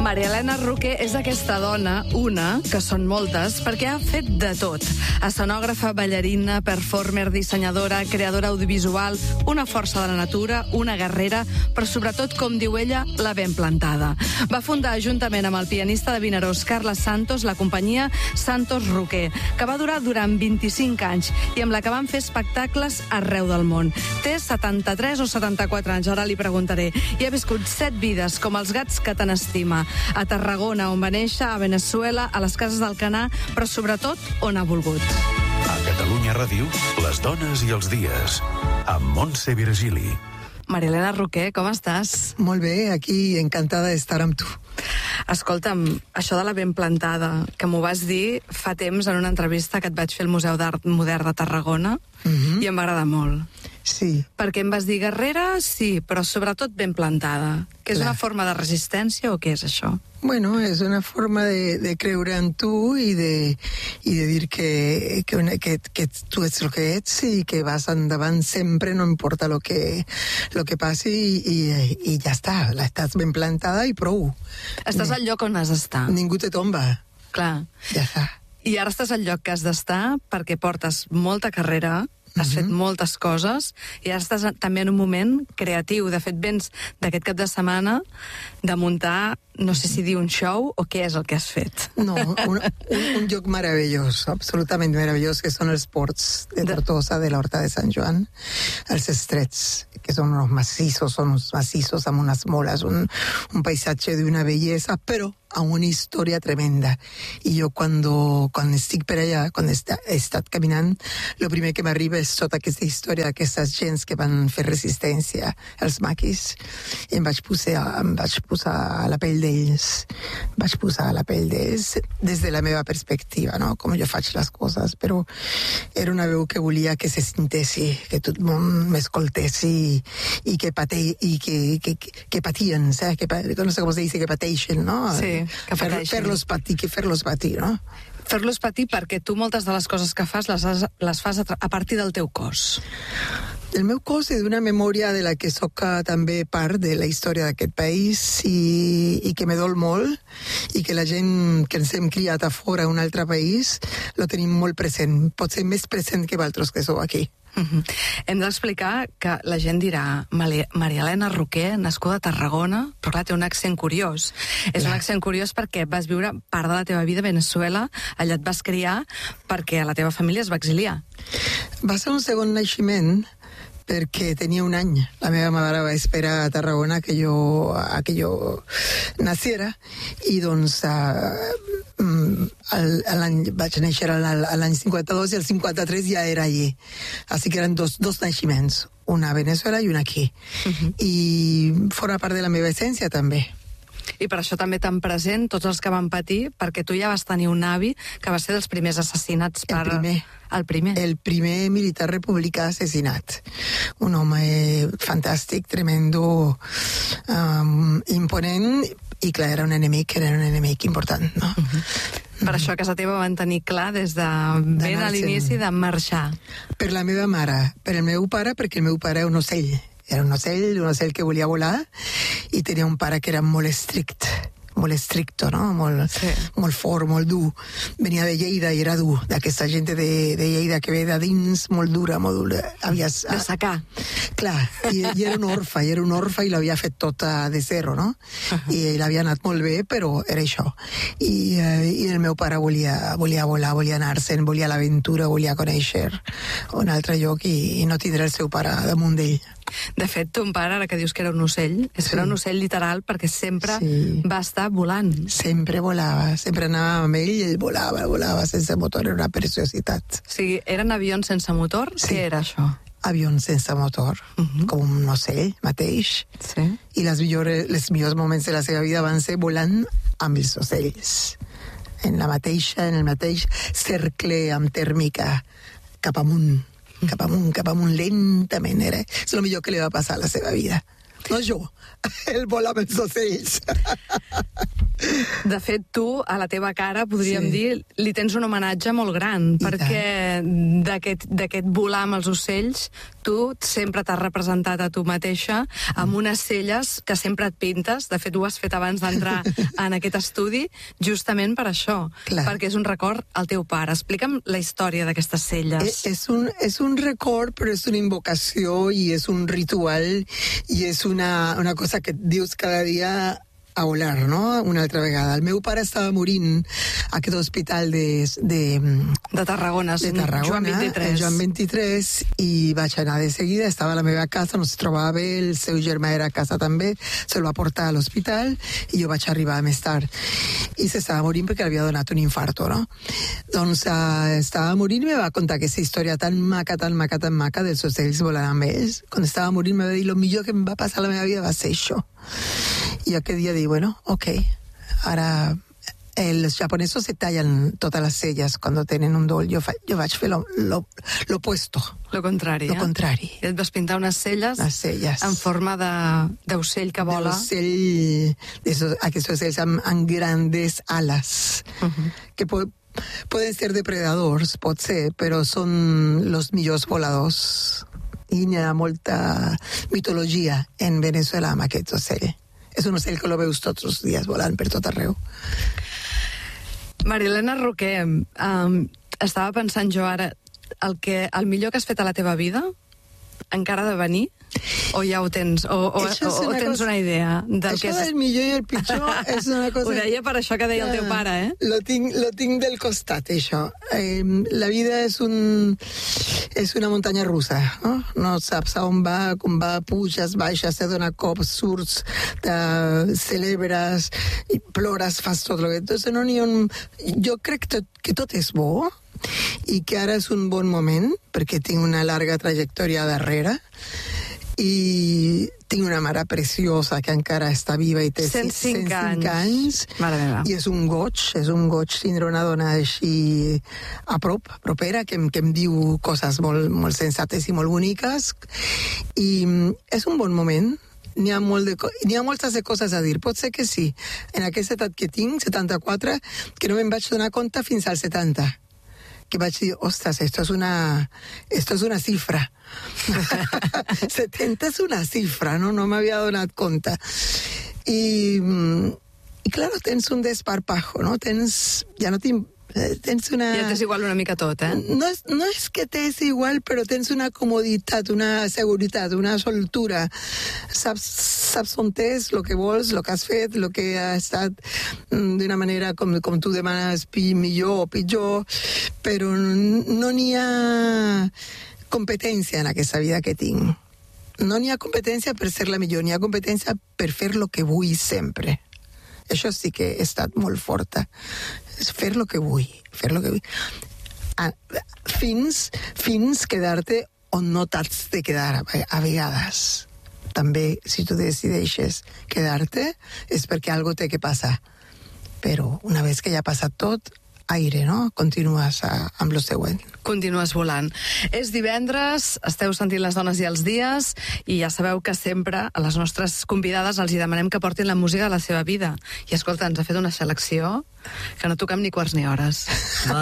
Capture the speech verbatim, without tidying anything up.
Maria Elena Roqué és aquesta dona, una, que són moltes, perquè ha fet de tot. Escenògrafa, ballarina, performer, dissenyadora, creadora audiovisual, una força de la natura, una guerrera, però sobretot, com diu ella, la ben plantada. Va fundar, juntament amb el pianista de Vinaròs, Carles Santos, la companyia Santos Roqué, que va durar durant vint-i-cinc anys i amb la que van fer espectacles arreu del món. Té setanta-tres o setanta-quatre anys, ara li preguntaré, i ha viscut set vides, com els gats que tant estima. A Tarragona, on va néixer, a Venezuela, a les cases d'Alcanar, però sobretot on ha volgut. A Catalunya Ràdio, les dones i els dies, amb Montse Virgili. Maria Elena Roqué, com estàs? Molt bé, aquí encantada d'estar amb tu. Escolta'm, això de la ben plantada, que m'ho vas dir fa temps en una entrevista que et vaig fer al Museu d'Art Modern de Tarragona, mm-hmm. i em va agradar molt. Sí. Perquè em vas dir guerrera, sí, però sobretot ben plantada. Que és Clar. Una forma de resistència o què és això? Bueno, és una forma de, de creure en tu i de, i de dir que, que, una, que, que tu ets el que ets i que vas endavant sempre, no importa lo que, lo que passi i, i, i ja està, estàs ben plantada i prou. Estàs al lloc on has d'estar. Ningú te tomba. Clar. Ja està. I ara estàs al lloc que has d'estar perquè portes molta carrera, has uh-huh. fet moltes coses i ara estàs també en un moment creatiu. De fet, vens d'aquest cap de setmana de muntar, no sé si dir un show o què és el que has fet. No, un, un, un lloc meravellós, absolutament meravellós, que són els ports de Tortosa, de l'Horta de Sant Joan, els estrets, que són uns massissos, són uns massissos amb unes moles, un, un paisatge d'una bellesa, però amb una història tremenda. I jo, cuando, quan estic per allà, quan he estat caminant, el primer que m'arriba és tota aquesta història d'aquestes gens que van fer resistència, els maquis, i em vaig posar, em vaig posar a la pell d'ells, vaig posar a la pell d'ells des de la meva perspectiva, no? Com jo faig les coses, però era una veu que volia que se sintessi, que tot el món m'escoltessi i que, pate, i que, que, que, que patien, eh? que, no sé com se dice, que pateixen, no? Sí. Fer, fer-los patir, que fer-los patir, no? Fer-los patir perquè tu moltes de les coses que fas les, has, les fas a, a partir del teu cos. El meu cos és d'una memòria de la que soc també part de la història d'aquest país i, i que me dol molt i que la gent que ens hem criat a fora a un altre país lo tenim molt present, pot ser més present que vosaltres que sou aquí. Uh-huh. Hem d'explicar que la gent dirà Maria Elena Roqué, nascuda a Tarragona, però clar, té un accent curiós. Clar. És un accent curiós perquè vas viure part de la teva vida a Venezuela, allà et vas criar perquè la teva família es va exiliar. Va ser un segon naixement perquè tenia un any. La meva mare va esperar a Tarragona que jo, a que jo naciera i doncs uh, l'any, vaig néixer a l'any cinquanta-dos i el cinquanta-tres ja era allí. Així que eren dos, dos naixements, una a Venezuela i una aquí. Uh-huh. I forma part de la meva essència també. I per això també tan present tots els que van patir, perquè tu ja vas tenir un avi que va ser dels primers assassinats per... El primer. El primer. El primer militar republicà assassinat. Un home fantàstic, tremendo, um, imponent, i clar, era un enemic, era un enemic important, no? Uh-huh. Per això a casa teva van tenir clar des de ben a l'inici de marxar. Per la meva mare, per el meu pare, perquè el meu pare era un ocell. Era un ocell, un ocell que volia volar, i tenia un pare que era molt estrict, molt estricto, no? Molt, sí. molt fort, molt dur. Venia de Lleida i era dur, d'aquesta gent de, de Lleida que ve de dins, molt dura, molt dura. Havies, de sacar. Clar, i, i era un orfe, i era un orfe i l'havia fet tot de zero, no? Uh-huh. I l'havia anat molt bé, però era això. I, uh, i el meu pare volia, volia volar, volia anar-se'n, volia l'aventura, volia conèixer un altre lloc i, i no tindre el seu pare damunt d'ell. De fet, ton pare, ara que dius que era un ocell, és que sí. Era un ocell literal perquè sempre sí. Va estar volant. Sempre volava, sempre anava amb ell i ell volava, volava sense motor, era una preciositat. O sigui, eren avions sense motor? Sí. Què era això? Avions sense motor, uh-huh. com un ocell mateix. Sí. I les millors, les millors moments de la seva vida van ser volant amb els ocells. En la mateixa, en el mateix cercle amb tèrmica cap amunt. cap amunt, cap amunt, lentament. Era. És el millor que li va passar a la seva vida. No jo, el vol amb els ocells. De fet, tu, a la teva cara, podríem Sí. dir, li tens un homenatge molt gran, I perquè d'aquest d'aquest volar amb els ocells, tu sempre t'has representat a tu mateixa amb unes celles que sempre et pintes. De fet, ho has fet abans d'entrar en aquest estudi, justament per això, Clar. perquè és un record al teu pare. Explica'm la història d'aquestes celles. Es, es, un, es un record, pero es una invocación y es un ritual y es una, una cosa que Dios cada día a volar, no? Una altra vegada. El meu pare estava morint a aquest hospital de, de, De Tarragona, de Tarragona, Joan vint-i-tres. el Joan vint-i-tres, i vaig anar de seguida, estava a la meva casa, no es trobava bé, el seu germà era a casa també, se'l va portar a l'hospital i jo vaig arribar més tard. I s'estava morint perquè li havia donat un infarto, no? Doncs uh, estava morint i me va contar aquesta història tan maca, tan maca, tan maca dels ocells volant amb ells. Quan estava morint me va dir, lo millor que em va passar a la meva vida va ser això. I aquell dia dic, bueno, ok, ara els japonesos se tallen totes les celles quan tenen un dol. Jo, fa, jo vaig fer lo, lo, lo opuesto. Lo contrari, Lo eh? contrari. I et vas pintar unes celles, Les celles. en forma de- d'ocell que vola. D'ocell, d'esos- aquests ocells amb, amb grandes alas, Uh-huh. que po poden ser depredadors, pot ser, però són els millors voladors. I hi ha molta mitologia en Venezuela amb aquest ocell. És un ocell que lo veus tots els dies volant per tot arreu. Marilena Roquer, um, estava pensant jo ara, el, que, el millor que has fet a la teva vida encara ha de venir? O ja ho tens? O, o, Això és o, o una tens cosa- una idea del Això que és... del millor i el pitjor és una cosa... Ho deia per això que deia el teu pare, eh? Lo tinc, lo tinc del costat, això. Eh, la vida és, un, és una muntanya russa, no? No saps a on va, com va, puges, baixes, te dona cops, surts, te celebres, i plores, fas tot el que... Entonces, no n'hi ha un... Jo crec que tot, que tot és bo i que ara és un bon moment, perquè tinc una llarga trajectòria darrere, i tinc una mare preciosa que encara està viva i té cent cinc anys. anys. Mare meva. I és un goig, és un goig tindre una dona així a prop, propera, que, em- que em diu coses molt, molt sensates i molt boniques. I mm, és un bon moment. N'hi ha, molt de, co- n'hi ha moltes de coses a dir. Pot ser que sí. En aquesta edat que tinc, setanta-quatre, que no me'n vaig donar compte fins als setanta. Que vaig dir, ostres, esto es una, esto es una cifra. setenta és una cifra, no? No m'havia donat compte. I, mm, i claro, tens un desparpajo, no? Tens, ja no tinc, eh, tens una... Ja t'és igual una mica tot, eh? No és, no és que t'és igual, però tens una comoditat, una seguretat, una soltura. Saps, saps on és, el que vols, el que has fet, el que ha estat mm, d'una manera com, com tu demanes, pi, millor o pitjor, però no n'hi ha competència en aquesta vida que tinc. No n'hi ha competència per ser la millor, n'hi ha competència per fer el que vull sempre. Això sí que he estat molt forta. És fer el que vull, fer el que vull. A, fins, fins quedar-te on no t'has de quedar a, a vegades. També, si tu decideixes quedar-te, és perquè algo té que passar. Però una vegada que ja ha passat tot, aire, no? Continues a, amb lo següent. Continues volant. És divendres, esteu sentint les dones i els dies, i ja sabeu que sempre a les nostres convidades els hi demanem que portin la música de la seva vida. I escolta, ens ha fet una selecció que no toquem ni quarts ni hores.